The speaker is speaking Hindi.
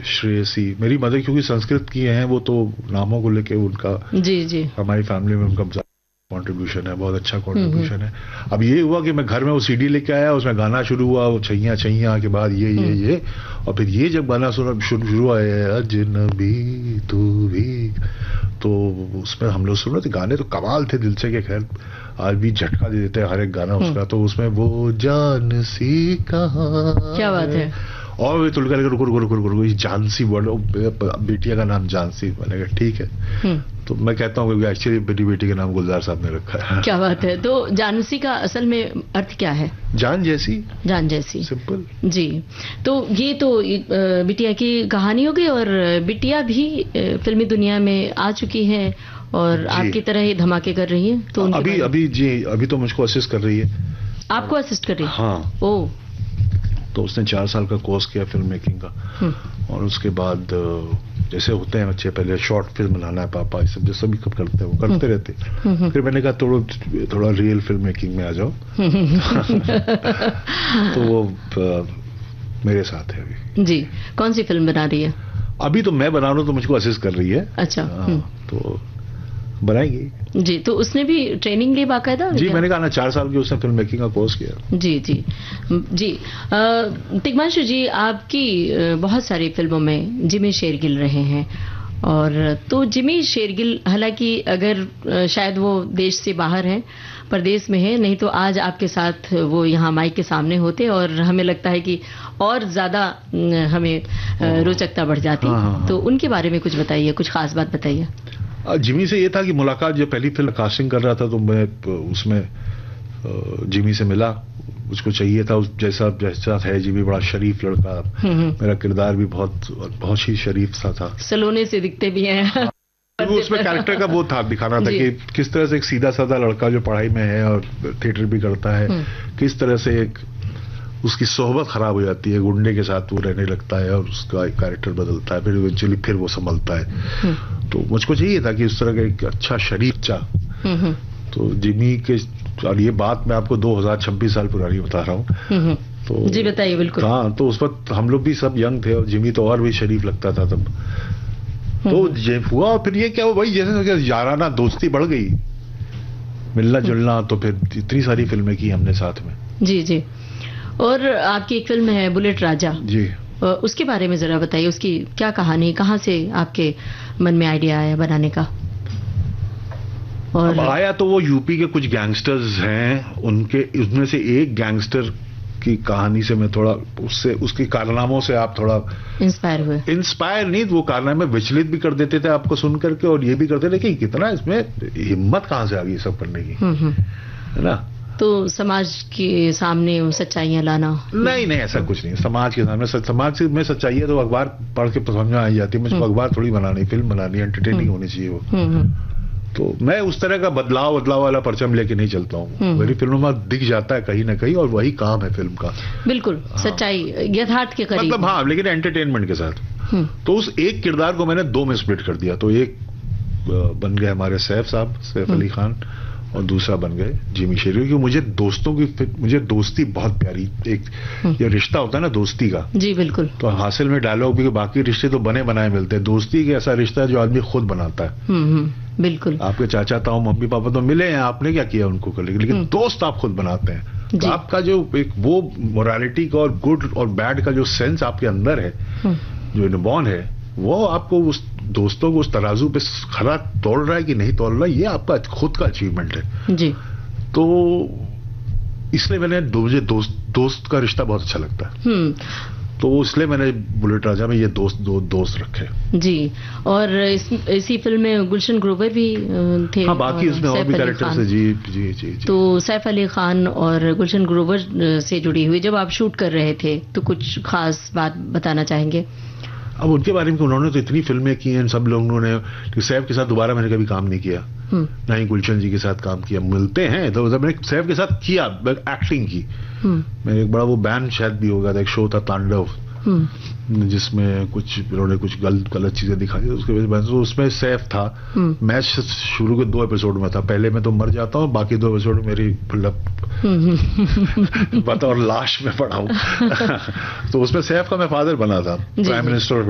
श्रेयसी, मेरी मदर क्योंकि संस्कृत की हैं, वो तो नामों को लेके उनका जी हमारी फैमिली में उनका कंट्रीब्यूशन है, बहुत अच्छा कंट्रीब्यूशन है। अब ये हुआ कि मैं घर में वो सीडी लेके आया, उसमें गाना शुरू हुआ, वो छैया छैया के बाद ये और फिर ये जब गाना सुना शुरू हुआ अजनबी तू भी, तो उसमें हम लोग सुन रहे थे, गाने तो कमाल थे दिल से, के खैर आज भी झटका दे देते हैं हर एक गाना उसका। तो उसमें वो जान सी कहाँ, क्या बात है, और वे तुलका लेकर रुको जानसी वर्ड, बेटिया का नाम जानसी, मैंने कहा ठीक है। तो मैं कहता हूँ एक्चुअली मेरी बेटी का नाम गुलजार साहब ने रखा है। क्या बात है। तो जानसी का असल में अर्थ क्या है? जान जैसी, जान जैसी, सिंपल जी। तो ये तो बिटिया की कहानी हो गई, और बिटिया भी फिल्मी दुनिया में आ चुकी है और आपकी तरह ही धमाके कर रही है। तो अभी तो मुझको असिस्ट कर रही है। आपको असिस्ट कर रही है? हाँ। ओह। तो उसने 4 साल का कोर्स किया फिल्म मेकिंग का, और उसके बाद जैसे होते हैं बच्चे, पहले शॉर्ट फिल्म बनाना है पापा, ये सब जो सभी कब करते हैं वो करते रहते। फिर मैंने कहा थोड़ा रियल फिल्म मेकिंग में आ जाओ। तो वो मेरे साथ है अभी। जी। कौन सी फिल्म बना रही है? अभी तो मैं बना रहा हूँ, तो मुझको असिस्ट कर रही है। अच्छा। तो बनाएगी जी। तो उसने भी ट्रेनिंग ली बाकायदा? जी, मैंने कहा ना 4 साल की उसने फिल्म मेकिंग का कोर्स किया। जी जी जी। तिग्मांशु जी, आपकी बहुत सारी फिल्मों में जिमी शेरगिल रहे हैं, और तो जिमी शेरगिल हालांकि अगर शायद वो देश से बाहर हैं, परदेश में है, नहीं तो आज आपके साथ वो यहाँ माइक के सामने होते, और हमें लगता है कि और ज्यादा हमें रोचकता बढ़ जाती। तो उनके बारे में कुछ बताइए, कुछ खास बात बताइए। जिमी से ये था कि मुलाकात, जब पहली फिल्म कास्टिंग कर रहा था तो मैं उसमें जिमी से मिला, उसको चाहिए था जैसा है जिमी, बड़ा शरीफ लड़का, मेरा किरदार भी बहुत ही शरीफ सा था, सलोने से दिखते भी हैं। उसमें कैरेक्टर का वो था, दिखाना था कि किस तरह से एक सीधा साधा लड़का जो पढ़ाई में है और थिएटर भी करता है, किस तरह से एक उसकी सोहबत खराब हो जाती है, गुंडे के साथ वो रहने लगता है और उसका कैरेक्टर बदलता है, फिर इवेंचुअली फिर वो संभलता है। तो मुझको चाहिए था कि उस तरह का एक अच्छा शरीफ चा। तो जिमी के, और ये बात मैं आपको 2026 साल पुरानी बता रहा हूँ। तो जी बताइए। बिल्कुल। हाँ, तो उस वक्त हम लोग भी सब यंग थे और जिमी तो और भी शरीफ लगता था तब। तो ये हुआ, और फिर ये क्या हुआ भाई, जैसे याराना दोस्ती बढ़ गई, मिलना जुलना, तो फिर इतनी सारी फिल्में की हमने साथ में। जी जी। और आपकी एक फिल्म है बुलेट राजा जी, उसके बारे में जरा बताइए, उसकी क्या कहानी, कहाँ से आपके मन में आइडिया आया बनाने का? और आया तो वो यूपी के कुछ गैंगस्टर्स हैं, उनमें से एक गैंगस्टर की कहानी से मैं थोड़ा उसके कारनामों से आप थोड़ा इंस्पायर हुए। इंस्पायर नहीं, वो कारनामे विचलित भी कर देते थे आपको सुन करके, और ये भी करते थे कि कितना इसमें हिम्मत कहाँ से आ गई सब करने की, है ना। तो समाज के सामने सच्चाइयां लाना? नहीं ऐसा कुछ नहीं। समाज के सामने, समाज में सच्चाई है तो अखबार पढ़ के समझ में आ जाती है। मुझको अखबार थोड़ी बनानी, फिल्म बनानी, एंटरटेनिंग होनी चाहिए वो। तो मैं उस तरह का बदलाव वाला परचम लेके नहीं चलता हूँ। मेरी फिल्मों में दिख जाता है कहीं ना कहीं, और वही काम है फिल्म का। बिल्कुल। सच्चाई, यथार्थ के करीब, मतलब हाँ, लेकिन एंटरटेनमेंट के साथ। तो उस एक किरदार को मैंने 2 में स्प्लिट कर दिया। तो एक बन गए हमारे सैफ अली खान, और दूसरा बन गए जिमी शेरगिल। क्योंकि मुझे दोस्ती बहुत प्यारी, एक ये रिश्ता होता है ना दोस्ती का। जी बिल्कुल। तो हासिल में डायलॉग भी, बाकी रिश्ते तो बने बनाए मिलते हैं, दोस्ती के ऐसा रिश्ता है जो आदमी खुद बनाता है। बिल्कुल। आपके चाचा ताऊ मम्मी पापा तो मिले हैं, आपने क्या किया उनको कर, लेकिन दोस्त आप खुद बनाते हैं। तो आपका जो एक वो मोरालिटी का और गुड और बैड का जो सेंस आपके अंदर है, जो इनबॉर्न है, वो आपको उस दोस्तों को उस तराजू पे खरा तोड़ रहा है कि नहीं तोड़ रहा है, ये आपका खुद का अचीवमेंट है। जी। तो इसलिए मुझे दोस्त का रिश्ता बहुत अच्छा लगता है। तो इसलिए मैंने बुलेट राजा में ये दो दोस्त रखे। जी। और इसी फिल्म में गुलशन ग्रोवर भी थे। हाँ, बाकी उसमें और भी कैरेक्टर्स है। जी जी जी। तो सैफ अली खान और गुलशन ग्रोवर से जुड़ी हुई जब आप शूट कर रहे थे, तो कुछ खास बात बताना चाहेंगे? अब उनके बारे में, उन्होंने तो इतनी फिल्में की हैं सब लोगों ने। सैफ के साथ दोबारा मैंने कभी काम नहीं किया, ना ही गुलशन जी के साथ काम किया। मिलते हैं तो मैंने सैफ के साथ किया, एक्टिंग की। मैं एक बड़ा वो बैन शायद भी होगा था, एक शो था तांडव, जिसमें कुछ इन्होंने कुछ गलत चीजें दिखाई, उसके वजह से उसमें सैफ था। मैं शुरू के 2 एपिसोड में था, पहले मैं तो मर जाता हूँ, बाकी 2 एपिसोड मेरी बतौर लाश में पड़ा हूँ। तो उसमें सैफ का मैं फादर बना था, प्राइम मिनिस्टर